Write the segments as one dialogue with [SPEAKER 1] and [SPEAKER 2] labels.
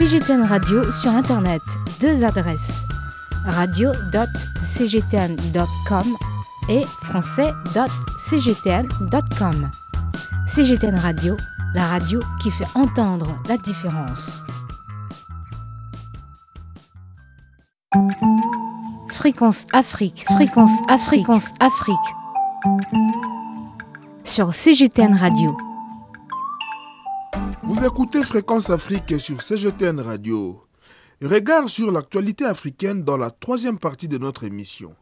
[SPEAKER 1] CGTN Radio sur Internet, 2 adresses, radio.cgtn.com et français.cgtn.com. CGTN Radio, la radio qui fait entendre la différence. Fréquence Afrique, fréquence Afrique, fréquence Afrique. Sur CGTN Radio.
[SPEAKER 2] Vous écoutez Fréquence Afrique sur CGTN Radio. Regard sur l'actualité africaine dans la 3e partie de notre émission.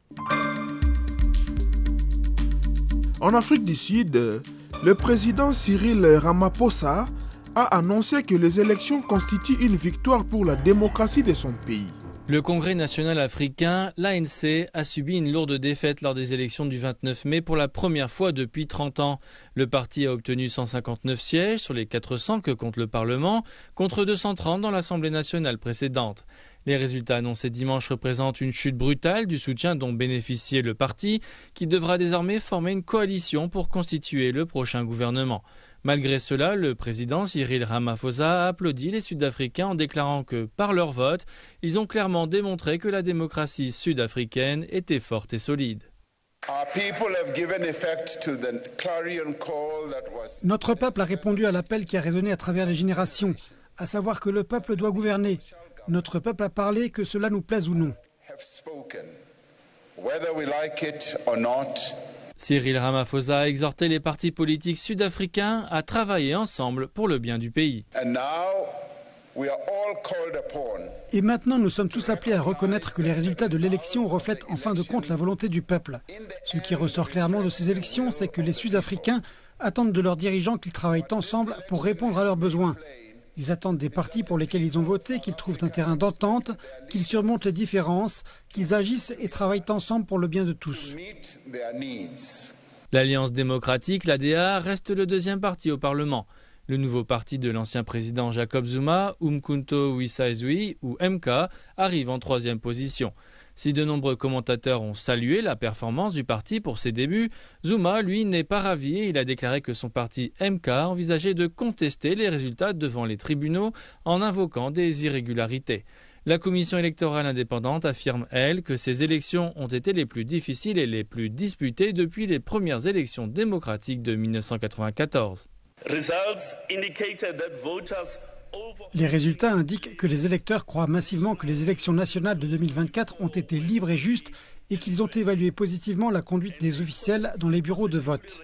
[SPEAKER 2] En Afrique du Sud, le président Cyril Ramaphosa a annoncé que les élections constituent une victoire pour la démocratie de son pays.
[SPEAKER 3] Le Congrès national africain, l'ANC, a subi une lourde défaite lors des élections du 29 mai pour la première fois depuis 30 ans. Le parti a obtenu 159 sièges sur les 400 que compte le Parlement, contre 230 dans l'Assemblée nationale précédente. Les résultats annoncés dimanche représentent une chute brutale du soutien dont bénéficiait le parti, qui devra désormais former une coalition pour constituer le prochain gouvernement. Malgré cela, le président Cyril Ramaphosa a applaudi les Sud-Africains en déclarant que, par leur vote, ils ont clairement démontré que la démocratie sud-africaine était forte et solide.
[SPEAKER 4] Notre peuple a répondu à l'appel qui a résonné à travers les générations, à savoir que le peuple doit gouverner. Notre peuple a parlé, que cela nous plaise ou non.
[SPEAKER 3] Cyril Ramaphosa a exhorté les partis politiques sud-africains à travailler ensemble pour le bien du pays.
[SPEAKER 4] Et maintenant, nous sommes tous appelés à reconnaître que les résultats de l'élection reflètent en fin de compte la volonté du peuple. Ce qui ressort clairement de ces élections, c'est que les Sud-Africains attendent de leurs dirigeants qu'ils travaillent ensemble pour répondre à leurs besoins. Ils attendent des partis pour lesquels ils ont voté qu'ils trouvent un terrain d'entente, qu'ils surmontent les différences, qu'ils agissent et travaillent ensemble pour le bien de tous.
[SPEAKER 3] L'Alliance démocratique, l'ADA, reste le 2e parti au Parlement. Le nouveau parti de l'ancien président Jacob Zuma, Umkhonto we Sizwe, ou MK, arrive en 3e position. Si de nombreux commentateurs ont salué la performance du parti pour ses débuts, Zuma, lui, n'est pas ravi et il a déclaré que son parti MK envisageait de contester les résultats devant les tribunaux en invoquant des irrégularités. La commission électorale indépendante affirme, elle, que ces élections ont été les plus difficiles et les plus disputées depuis les premières élections démocratiques de 1994.
[SPEAKER 4] Les résultats indiquent que les électeurs croient massivement que les élections nationales de 2024 ont été libres et justes et qu'ils ont évalué positivement la conduite des officiels dans les bureaux de vote.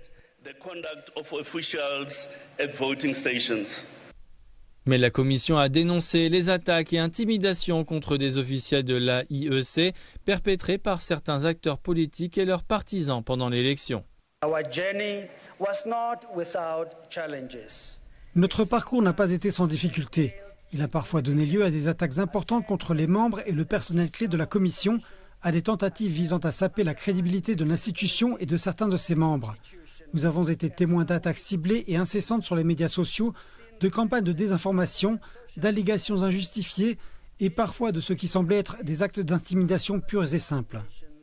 [SPEAKER 3] Mais la commission a dénoncé les attaques et intimidations contre des officiels de l'AIEC perpétrées par certains acteurs politiques et leurs partisans pendant l'élection.
[SPEAKER 4] Notre parcours n'a pas été sans difficulté. Il a parfois donné lieu à des attaques importantes contre les membres et le personnel clé de la commission, à des tentatives visant à saper la crédibilité de l'institution et de certains de ses membres. Nous avons été témoins d'attaques ciblées et incessantes sur les médias sociaux, de campagnes de désinformation, d'allégations injustifiées et parfois de ce qui semblait être des actes d'intimidation purs et simples.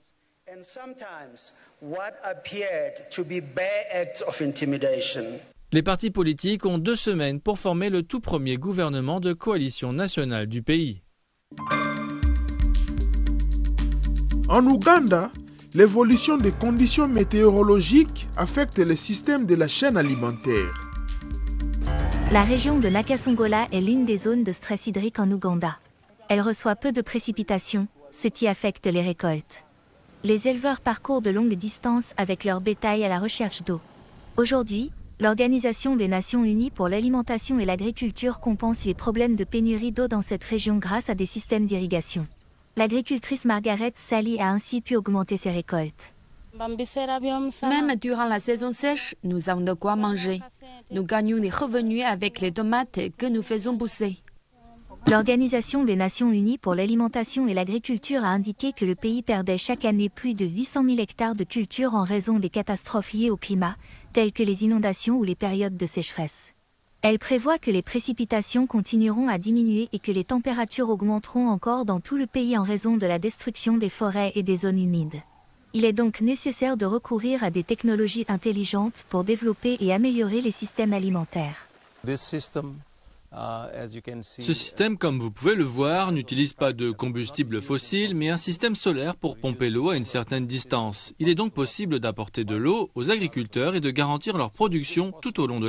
[SPEAKER 3] Les partis politiques ont 2 semaines pour former le tout premier gouvernement de coalition nationale du pays.
[SPEAKER 2] En Ouganda, l'évolution des conditions météorologiques affecte le système de la chaîne alimentaire.
[SPEAKER 5] La région de Nakasongola est l'une des zones de stress hydrique en Ouganda. Elle reçoit peu de précipitations, ce qui affecte les récoltes. Les éleveurs parcourent de longues distances avec leur bétail à la recherche d'eau. Aujourd'hui, l'Organisation des Nations Unies pour l'alimentation et l'agriculture compense les problèmes de pénurie d'eau dans cette région grâce à des systèmes d'irrigation. L'agricultrice Margaret Sally a ainsi pu augmenter ses récoltes.
[SPEAKER 6] Même durant la saison sèche, nous avons de quoi manger. Nous gagnons des revenus avec les tomates que nous faisons pousser.
[SPEAKER 5] L'Organisation des Nations Unies pour l'alimentation et l'agriculture a indiqué que le pays perdait chaque année plus de 800 000 hectares de culture en raison des catastrophes liées au climat, telles que les inondations ou les périodes de sécheresse. Elle prévoit que les précipitations continueront à diminuer et que les températures augmenteront encore dans tout le pays en raison de la destruction des forêts et des zones humides. Il est donc nécessaire de recourir à des technologies intelligentes pour développer et améliorer les systèmes alimentaires.
[SPEAKER 3] Ce système, comme vous pouvez le voir, n'utilise pas de combustible fossile, mais un système solaire pour pomper l'eau à une certaine distance. Il est donc possible d'apporter de l'eau aux agriculteurs et de garantir leur production tout au long de